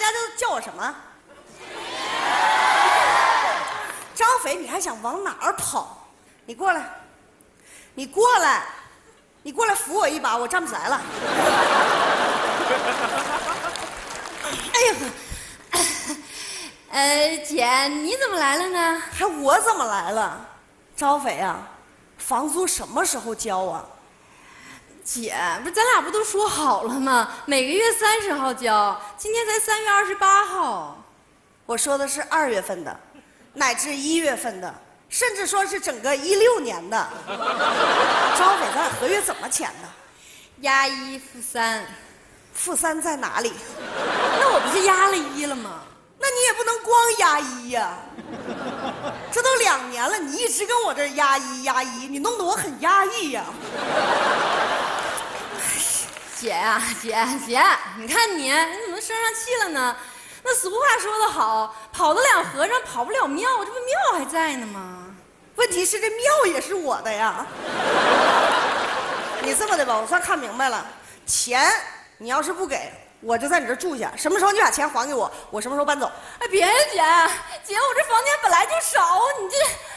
家都叫我什么？张斐，你还想往哪儿跑？你过来，你过来，你过来扶我一把，我站不起来了。 哎呀，姐，你怎么来了呢？ 还我怎么来了？张斐啊，房租什么时候交啊？ 姐，不是咱俩不都说好了吗？每个月30号交，今天才3月28号。 我说的是2月份的，乃至1月份的，甚至说是整个16年的。张斐，咱俩合约怎么签的？ 押1付3， 负3在哪里？ 那我不是押了1了吗？ 那你也不能光押1呀，这都2年了，你一直跟我这儿押1，你弄得我很压抑呀。 姐呀，姐，你看你怎么生上气了呢？那俗话说得好，跑得了和尚跑不了庙，这不庙还在呢吗？ 问题是这庙也是我的呀。你这么的吧，我算看明白了，钱你要是不给，我就在你这儿住下，什么时候你把钱还给我，我什么时候搬走。 哎，别呀，姐，我这房间本来就少，你这